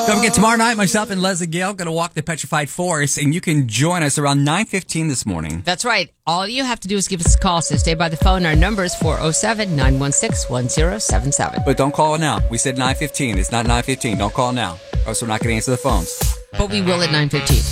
Don't forget, tomorrow night, myself and Leslie Gale going to walk the Petrified Forest, and you can join us around 9:15 this morning. That's right. All you have to do is give us a call, so stay by the phone. Our number is 407-916-1077. But don't call now. We said 9:15. It's not 9:15. Don't call now, or else we're not going to answer the phones. But we will at 9:15.